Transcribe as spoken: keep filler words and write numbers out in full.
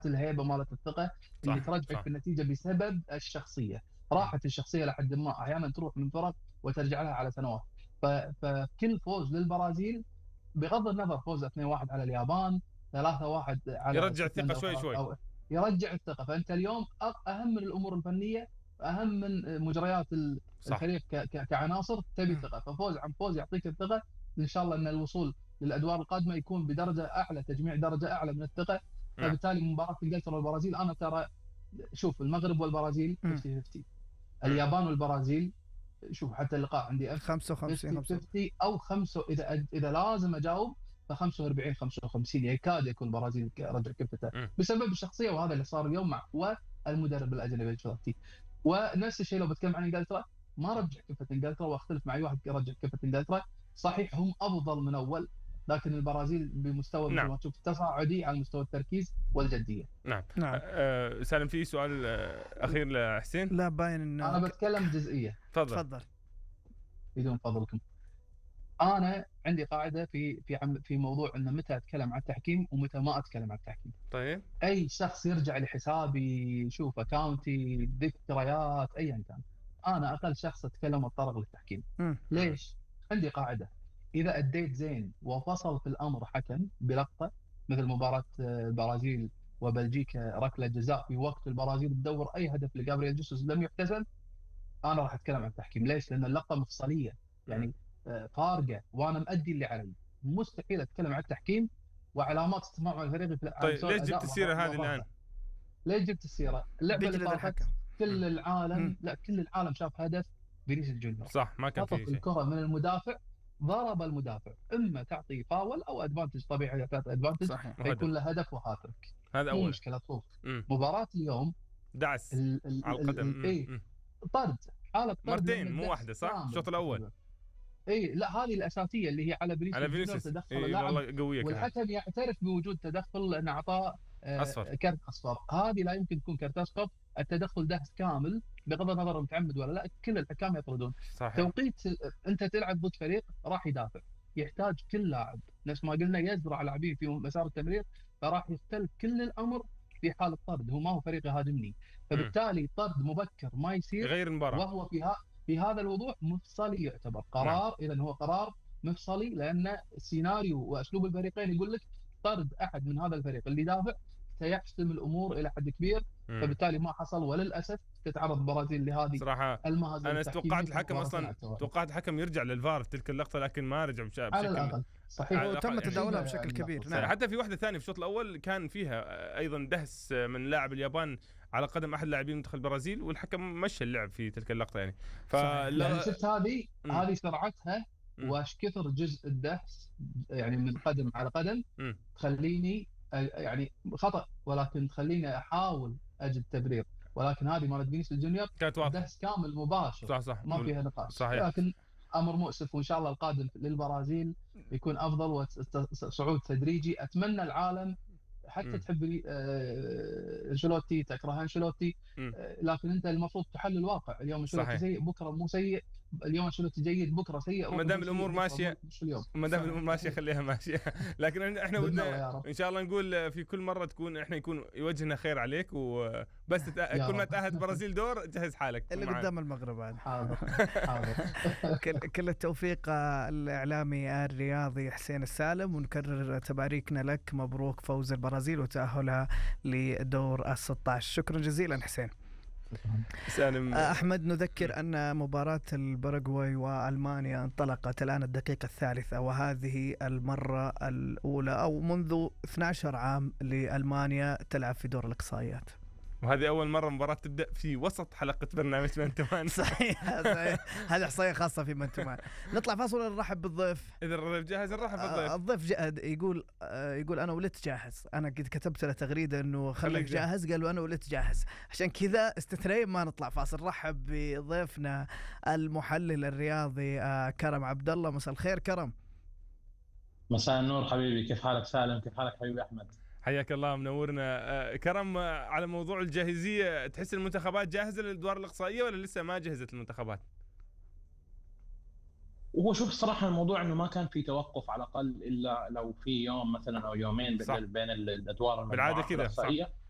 الهيبه مالت الثقه اللي ترجعك في النتيجه بسبب الشخصيه. راحت الشخصيه لحد ما احيانا تروح من فرق وترجع لها على سنوات. فكل فوز للبرازيل بغض النظر فوز اثنين واحد على اليابان، ثلاثة واحد على يرجع الثقه شوي شوي أو يرجع الثقه. فانت اليوم اهم من الامور الفنيه، اهم من مجريات الفريق كعناصر تبي ثقه. ففوز عن فوز يعطيك الثقه، ان شاء الله ان الوصول للادوار القادمه يكون بدرجه اعلى، تجميع درجه اعلى من الثقه. فبالتالي مباراه انجلترا والبرازيل انا ترى شوف المغرب والبرازيل خمسين خمسين، اليابان والبرازيل شوف حتى اللقاء عندي خمسة وخمسين خمسين او خمسة، اذا اذا لازم اجاوب ف خمسة وأربعين خمسة وخمسين يكاد يكون البرازيل رجع كفته بسبب الشخصيه، وهذا اللي صار اليوم مع والمدرب الاجنبي انشيلوتي. ونفس الشيء لو بتكلم عن انجلترا، ما رجع كفه انجلترا، واختلف مع اي واحد يرجع كفه انجلترا. صحيح هم افضل من اول، لكن البرازيل بمستوى نعم. مثل ما تشوف تصاعدي على مستوى التركيز والجديه. نعم نعم. أه سالم في سؤال اخير لحسين؟ لا باين انه انا بتكلم جزئيه. تفضل تفضل بدون فضلكم. انا عندي قاعده في في في موضوع انه متى اتكلم عن التحكيم ومتى ما اتكلم عن التحكيم. طيب اي شخص يرجع لحسابي يشوف اكاونتي ذكريات ايا كان، انا اقل شخص اتكلم اتطرق للتحكيم. م. ليش؟ عندي قاعده، اذا اديت زين وفصل في الامر حكم بلقطه مثل مباراه البرازيل وبلجيكا، ركله جزاء في وقت البرازيل تدور اي هدف لجابرييل جيسوس لم يحتسب، انا راح اتكلم عن التحكيم. ليش؟ لان اللقطه مفصليه يعني فارقه وانا مؤدي اللي علي. مستحيل اتكلم عن التحكيم وعلامات استماع مع الفريق في طيب ليش جبت السيره هذه الان؟ ليش جبت السيره؟ اللعبه اللي فاتت كل العالم م. لا كل العالم شاف هدف فينيسيوس جونيور، صح ما كان في شيء. الكره من المدافع ضرب المدافع، اما تعطي فاول او ادفانتج طبيعي، تعطي ادفانتج فيكون له هدف وهاتريك. هذا اول مشكله طوف. مباراه اليوم دعس ال ال على القدم اي طرد، حاله طرد مرتين مو واحده صح؟ الشوط الاول اي لا هذه الاساسيه اللي هي على فينيسيوس تدخل إيه اللاعب والله قويه، والحكم يعترف بوجود تدخل لانه اعطاه اصفر كرت اصفر. هذه لا يمكن تكون كرت اصفر، التدخل دهس كامل بغض النظر متعمد ولا لا، كل الحكام يطردون. صحيح. توقيت انت تلعب ضد فريق راح يدافع، يحتاج كل لاعب نفس ما قلنا يزرع لاعبين في مسار التمرير، فراح يختلف كل الامر في حال الطرد. هو ما هو فريق يهاجمني، فبالتالي طرد مبكر ما يصير غير المباراه، وهو فيها في هذا الوضوح مفصلي يعتبر قرار. اذا هو قرار مفصلي لان السيناريو واسلوب الفريقين يقول لك طرد احد من هذا الفريق اللي يدافع سيحسم الامور الى حد كبير. مم. فبالتالي ما حصل، وللاسف تتعرض البرازيل لهذه صراحه المهازل. انا توقعت الحكم اصلا توقعت الحكم يرجع للفار في تلك اللقطه، لكن ما رجع بشكل على الاقل صحيح، وتم تداولها بشكل كبير. نعم. حتى في واحده ثانيه في الشوط الاول كان فيها ايضا دهس من لاعب اليابان على قدم احد لاعبين منتخب البرازيل، والحكم مشى اللعب في تلك اللقطه يعني. فلا يعني شفت هذه هذه سرعتها واش كثر جزء الدهس يعني من قدم على قدم م. تخليني يعني خطأ، ولكن تخليني احاول اجد تبرير. ولكن هذه مالت فينيسيوس جونيور دهس كامل مباشر، صح صح ما فيها نقاش. صحيح. لكن امر مؤسف، وان شاء الله القادم للبرازيل يكون افضل وصعود تدريجي. اتمنى العالم حتى م. تحب انشيلوتي تكره انشيلوتي، لكن انت المفروض تحلل الواقع. اليوم انشيلوتي سيء بكره مو سيء، اليوم انشيلوتي جيد بكره سيء. ما دام الامور ماشيه ما دام الامور ماشيه خليها ماشيه. لكن احنا ودنا ان شاء الله نقول في كل مره تكون احنا يكون يوجهنا خير عليك، وبس تتأ... كل ما تأهلت برازيل دور جهز حالك اللي قدام المغرب بعد. حاضر حاضر. كل التوفيق الاعلامي الرياضي حسين السالم، ونكرر تباريكنا لك، مبروك فوز البرازيل وتأهلها لدور الستة عشر. شكرا جزيلا حسين. سالم. أحمد، نذكر أن مباراة الباراغواي وألمانيا انطلقت الآن الدقيقة الثالثة، وهذه المرة الأولى أو منذ اثني عشر عام لألمانيا تلعب في دور الإقصائيات، وهذه أول مرة مباراة تبدأ في وسط حلقة برنامج من تمان. صحيح صحيح، هذه إحصائية خاصة في من تمان. نطلع فاصل نرحب بالضيف. إذا الضيف جاهز نرحب بالضيف. الضيف جاهز، يقول يقول أنا ولدت جاهز. أنا قد كتبت له تغريدة إنه خليك جاهز، قالوا أنا ولدت جاهز، عشان كذا استثنين ما نطلع فاصل. رحب بضيفنا المحلل الرياضي كرم عبد الله. مساء الخير كرم. مساء النور حبيبي، كيف حالك سالم؟ كيف حالك حبيبي أحمد؟ حياك الله، منورنا. كرم، على موضوع الجاهزية، تحس المنتخبات جاهزة للأدوار الإقصائية ولا لسه ما جهزت المنتخبات؟ وهو شوف الصراحة الموضوع إنه ما كان في توقف على الأقل إلا لو في يوم مثلا أو يومين بين الأدوار بالعادة كذا الإقصائية.